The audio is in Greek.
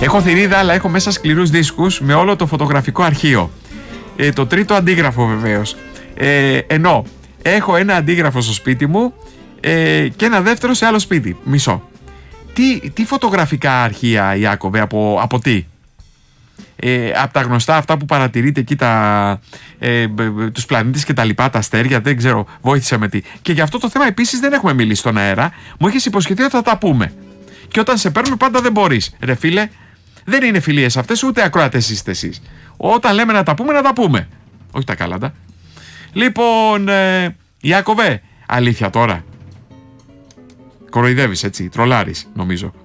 Έχω θηρίδα, αλλά έχω μέσα σκληρούς δίσκους με όλο το φωτογραφικό αρχείο. Το τρίτο αντίγραφο βεβαίως. Ενώ έχω ένα αντίγραφο στο σπίτι μου και ένα δεύτερο σε άλλο σπίτι. Μισό. Τι φωτογραφικά αρχεία, Ιάκωβε, από τι? Από τα γνωστά αυτά που παρατηρείτε εκεί, τους πλανήτες και τα λοιπά, τα αστέρια, δεν ξέρω, βοήθησε με τι. Και για αυτό το θέμα επίσης δεν έχουμε μιλήσει στον αέρα. Μου έχεις υποσχεθεί ότι θα τα πούμε. Και όταν σε παίρνουμε πάντα δεν μπορείς. Ρε φίλε, δεν είναι φιλίες αυτές, ούτε ακροατές είστε εσείς. Όταν λέμε να τα πούμε, να τα πούμε. Όχι τα κάλαντα. Λοιπόν, Ιάκωβε, αλήθεια τώρα? Κοροϊδεύεις, έτσι, τρολάρεις νομίζω.